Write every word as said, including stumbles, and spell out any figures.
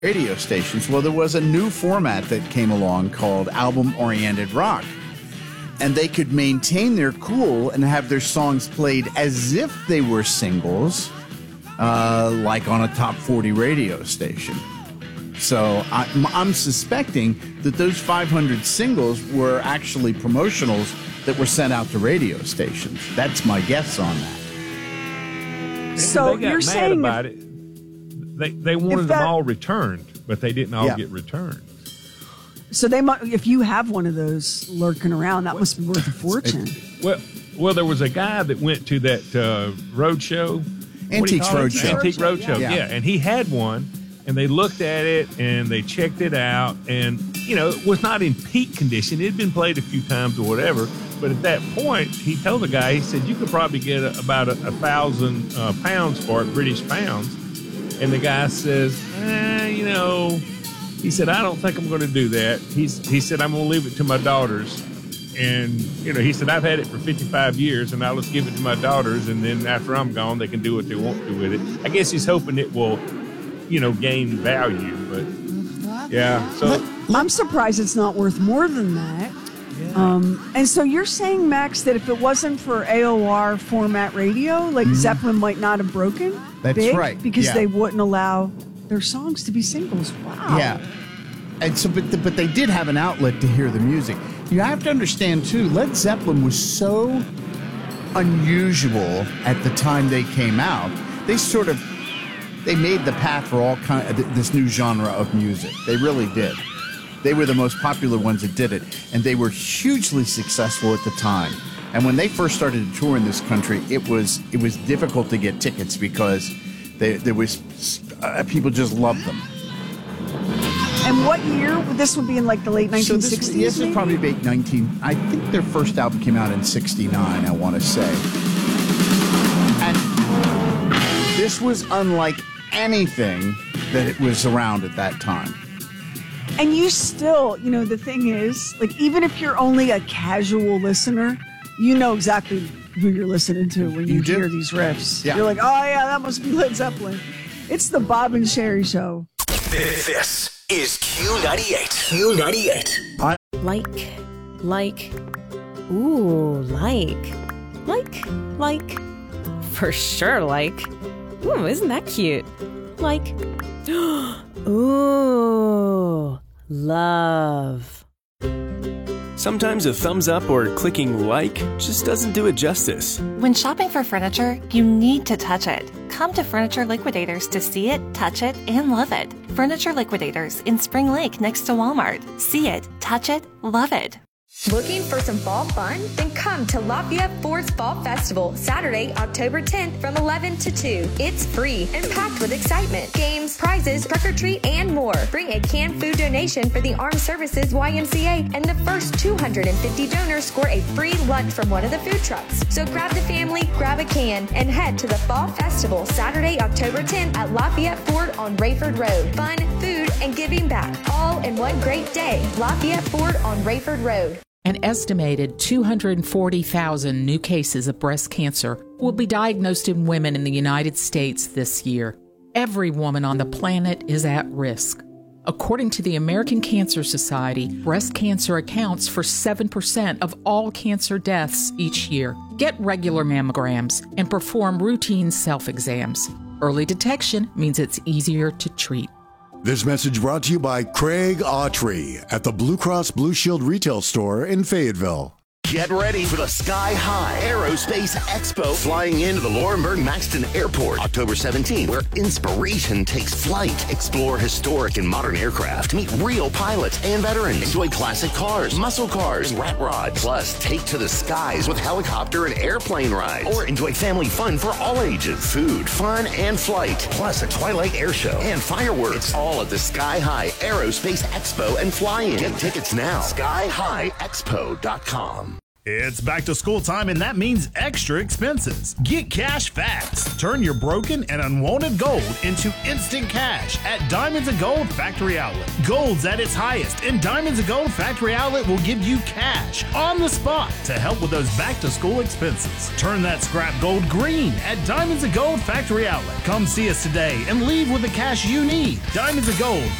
radio stations. Well, there was a new format that came along called album-oriented rock. And they could maintain their cool and have their songs played as if they were singles, uh, like on a top forty radio station. So I, I'm suspecting that those five hundred singles were actually promotionals that were sent out to radio stations. That's my guess on that. So they got you're mad saying about if, it. They they wanted that, them all returned, but they didn't all yeah. get returned. So they might, if you have one of those lurking around, that must be worth a fortune. Well, well, there was a guy that went to that uh, road show, Antiques Roadshow. Antique Roadshow, yeah. yeah. yeah, and he had one, and they looked at it and they checked it out, and you know, it was not in peak condition. It had been played a few times or whatever, but at that point, he told the guy, he said, you could probably get a, about a, a thousand uh, pounds for it, British pounds, and the guy says, eh, you know. He said, I don't think I'm going to do that. He's, he said, I'm going to leave it to my daughters. And, you know, he said, I've had it for fifty-five years, and I'll just give it to my daughters, and then after I'm gone, they can do what they want to with it. I guess he's hoping it will, you know, gain value. But, yeah. So I'm surprised it's not worth more than that. Yeah. Um, and so you're saying, Max, that if it wasn't for A O R format radio, like mm-hmm. Zeppelin might not have broken? That's big right. Because yeah. they wouldn't allow their songs to be singles. Wow. Yeah. And so, but, the, but they did have an outlet to hear the music. You have to understand, too, Led Zeppelin was so unusual at the time they came out. They sort of, they made the path for all kind of this new genre of music. They really did. They were the most popular ones that did it. And they were hugely successful at the time. And when they first started to tour in this country, it was it was difficult to get tickets because they, there was uh, people just loved them. And what year? This would be in like the late nineteen sixties. So this, this is probably late nineteen. I think their first album came out in sixty-nine. I want to say, and this was unlike anything that it was around at that time. And you still, you know, the thing is, like, even if you're only a casual listener, you know exactly who you're listening to when you, you hear these riffs. Yeah. You're like, oh yeah, that must be Led Zeppelin. It's the Bob and Sherry Show. This is Q ninety-eight. Q ninety-eight. I- like, like, ooh, like, like, like, for sure, like. Ooh, isn't that cute? Like, ooh, love. Sometimes a thumbs up or clicking like just doesn't do it justice. When shopping for furniture, you need to touch it. Come to Furniture Liquidators to see it, touch it, and love it. Furniture Liquidators in Spring Lake next to Walmart. See it, touch it, love it. Looking for some fall fun? Then come to Lafayette Ford's Fall Festival, Saturday, October tenth from eleven to two. It's free and packed with excitement, games, prizes, trick or treat, and more. Bring a canned food donation for the Armed Services Y M C A, and the first two hundred fifty donors score a free lunch from one of the food trucks. So grab the family, grab a can, and head to the Fall Festival, Saturday, October tenth at Lafayette Ford on Rayford Road. Fun, food, and giving back, all in one great day. Lafayette Ford on Rayford Road. An estimated two hundred forty thousand new cases of breast cancer will be diagnosed in women in the United States this year. Every woman on the planet is at risk. According to the American Cancer Society, breast cancer accounts for seven percent of all cancer deaths each year. Get regular mammograms and perform routine self-exams. Early detection means it's easier to treat. This message brought to you by Craig Autry at the Blue Cross Blue Shield retail store in Fayetteville. Get ready for the Sky High Aerospace Expo flying into the Laurinburg Maxton Airport October seventeenth, where inspiration takes flight. Explore historic and modern aircraft, meet real pilots and veterans, enjoy classic cars, muscle cars, and rat rods. Plus, take to the skies with helicopter and airplane rides, or enjoy family fun for all ages. Food, fun, and flight, plus a Twilight air show and fireworks. It's all at the Sky High Aerospace Expo and Fly-In. Get tickets now. sky high expo dot com. It's back to school time, and that means extra expenses. Get cash fast. Turn your broken and unwanted gold into instant cash at Diamonds and Gold Factory Outlet. Gold's at its highest, and Diamonds and Gold Factory Outlet will give you cash on the spot to help with those back to school expenses. Turn that scrap gold green at Diamonds and Gold Factory Outlet. Come see us today and leave with the cash you need. Diamonds and Gold